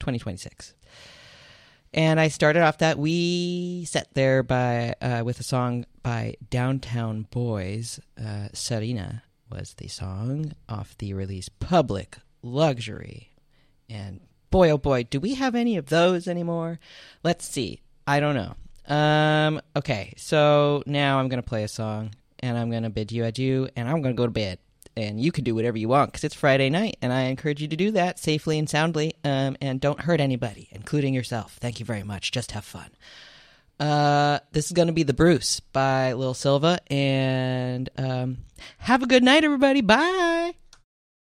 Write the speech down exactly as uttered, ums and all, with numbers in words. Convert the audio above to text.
twenty twenty-six. And I started off that wee set there by uh, with a song by Downtown Boys. Uh, Serena was the song off the release Public Luxury. And boy, oh boy, do we have any of those anymore? Let's see. I don't know. Um, okay, so now I'm going to play a song, and I'm going to bid you adieu, and I'm going to go to bed. And you can do whatever you want because it's Friday night, and I encourage you to do that safely and soundly, um, and don't hurt anybody, including yourself. Thank you very much. Just have fun. Uh, this is going to be The Bruce by Lil Silva, and um, have a good night, everybody. Bye.